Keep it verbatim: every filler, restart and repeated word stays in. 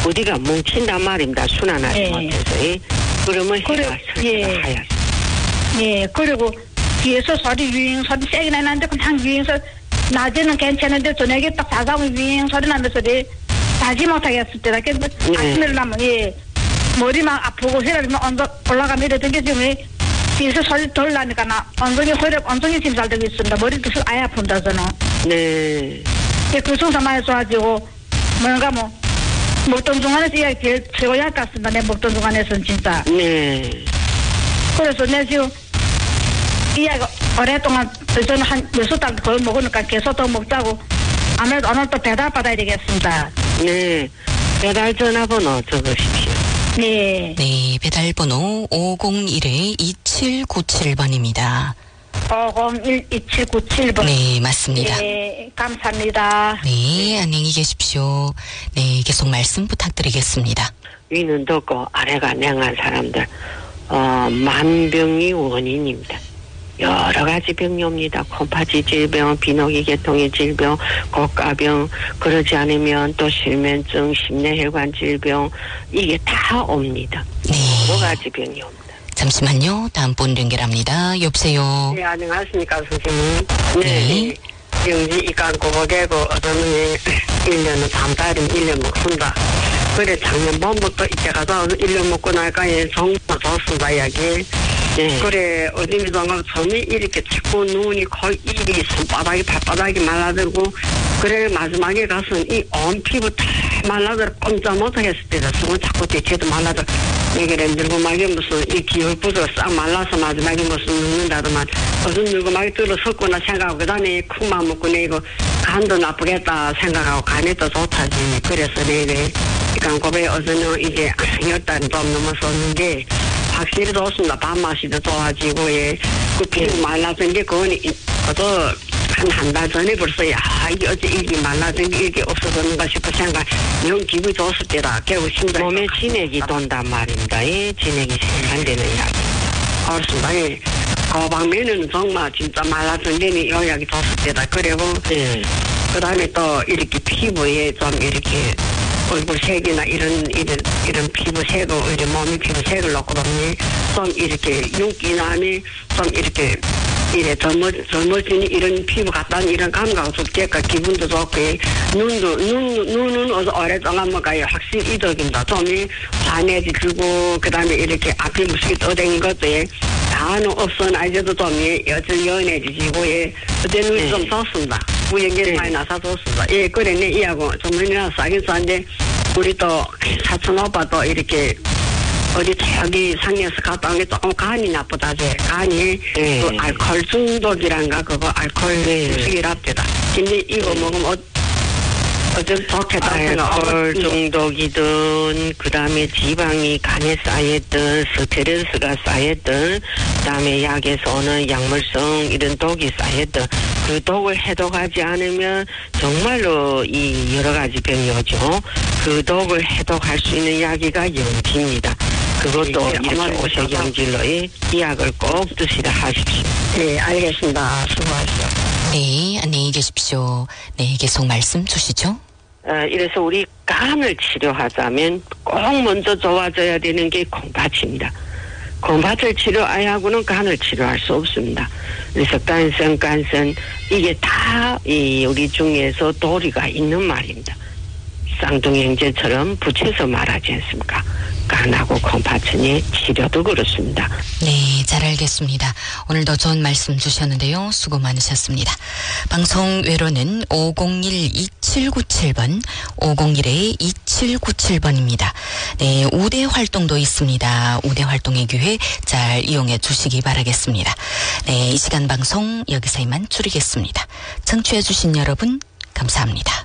어디가 뭉친단 말입니다. 순환하지 예. 못해서. 예. 그러면 그래, 해가 예. 설치가 하얗습니다. 예, 그리고 뒤에서 소리 윙 소리 세게 나는데 그냥 윙 소리 낮에는 괜찮은데 저녁에 딱 다가오면 윙 소리 나면서 내 자지 못하겠을 때다. 그래서 네. 아침에 일어나면 예 머리 막 아프고 혈압이 막 언덕 올라가면 이러던 게 지금 뒤에서 소리 덜 나니까 나 엉덩이 혈압 엉덩이 지금 잘 되고 있습니다. 머리도 아예 아픈다 저는. 네. 예, 그 정도 많이 좋아지고 뭔가 뭐 목동 중간에서 이야기 제일 최고야 같습니다. 내 목동 중간에서는 진짜. 네. 그래서 내 지금 이야기 오랫동안 저는 한 여섯 달 거의 먹으니까 계속 더 먹자고 아무래도 오늘 또 배달 받아야 되겠습니다. 네. 배달 전화번호 적으십시오. 네. 네, 배달번호 오공일 이칠구칠 번입니다. 오공일 이칠구칠 번. 네, 맞습니다. 네, 감사합니다. 네, 안녕히 계십시오. 네, 계속 말씀 부탁드리겠습니다. 위는 덥고 아래가 냉한 사람들, 어, 만병이 원인입니다. 여러 가지 병이 옵니다. 콩팥이 질병, 비노기 계통의 질병, 고가병, 그러지 않으면 또 실면증, 심내혈관 질병, 이게 다 옵니다. 네. 여러 가지 병이 옵니다. 잠시만요. 다음 분 연결합니다. 여보세요. 네, 안녕하십니까, 선생님. 네. 영지 이간 고개고 어쩌면 일 년은 다음 달이면 일 년 먹습니다. 그래 작년 봄부터 이제 가서 일 년 먹고 나니까 정말 좋습니다, 이야기. 네. 그래 어디서가 점이 이렇게 자꾸 눈이 거의 입이 손바닥이 발바닥이 말라들고 그래 마지막에 가서 이 온 피부 다 말라들 꼼짝 못하겠을 때다. 수건 자꾸 대체도 말라들 이게 늙고막이 무슨 이 기혈부도 싹 말라서 마지막에 무슨 늙는다더만 무슨 늙고막이 들어섰구나 생각하고 그 다음에 콩만 먹고 내고 간도 나쁘겠다 생각하고 간에 또 좋다지. 그래서 내게 강고배 어제는 이제 열 달이 좀 넘었었는데 확실히 좋습니다. 밥맛이도 좋아지고 예. 그 피부 말라진 게 그건 그것도 한 한 달 전에 벌써 야 이게 어째 이게 말라진 게 이게 없어졌는가 싶어 생각 영 기분이 좋을 때다. 결국 심장 몸에 진액이 돈단 말입니다. 예, 진액이 생산되는 약. 그렇습니다. 예. 그 방면에는 정말 진짜 말라진 데는 요약이 좋을 때다. 그리고 예. 그 다음에 또 이렇게 피부에 좀 이렇게 얼굴 색이나 이런 이런 이런 피부색을 이런 몸의 피부색을 놓고 보면 좀 이렇게 윤기나니 좀 이렇게 이래 젊어 젊어지니 이런 피부 같다는 이런 감각을 좋게까 기분도 좋고 눈도 눈 눈은 어서 오랫동안 뭐가요 확실히 이덕입니다. 좀이 환해지고 그다음에 이렇게 앞이 무식이 떠댕긴 것도 예 다는 없어나 이제도 좀 여전 연해지고 예 그때 눈이 네. 좀 좋습니다. 우연히 많이 나서 좋습니다. 예 그래네 이하고 좀이나 싸긴 싼데 우리 또 사촌 오빠도 이렇게 어디 저기 상해에서 갔다 온 게 조금 간이 나쁘다지. 간이 네. 그 알코올 중독이란가 그거 알코올 음식이랍니다. 근데 이거 먹으면 어, 어쩜 좋겠다 생각. 알코올 중독이든 그 다음에 지방이 간에 쌓였든 스트레스가 쌓였든 그 다음에 약에서 오는 약물성 이런 독이 쌓였든 그 독을 해독하지 않으면 정말로 이 여러 가지 병이 오죠. 그 독을 해독할 수 있는 약이가 영지입니다. 그것도 이렇게 오색영질로 이 약을 꼭 드시라 하십시오. 네, 알겠습니다. 수고하십시오. 네, 안녕히 계십시오. 네, 계속 말씀 주시죠. 어, 이래서 우리 간을 치료하자면 꼭 먼저 좋아져야 되는 게 콩팥입니다. 콩팥을 치료하고는 간을 치료할 수 없습니다. 그래서 간성, 간선 이게 다 이 우리 중에서 도리가 있는 말입니다. 쌍둥이 형제처럼 붙여서 말하지 않습니까? 간하고 콩팥은의 치료도 그렇습니다. 네, 잘 알겠습니다. 오늘도 좋은 말씀 주셨는데요. 수고 많으셨습니다. 방송 외로는 오공일 이칠구칠 번, 오공일 이칠구칠 번입니다. 네, 우대 활동도 있습니다. 우대 활동의 기회 잘 이용해 주시기 바라겠습니다. 네, 이 시간 방송 여기서 이만 줄이겠습니다. 청취해 주신 여러분 감사합니다.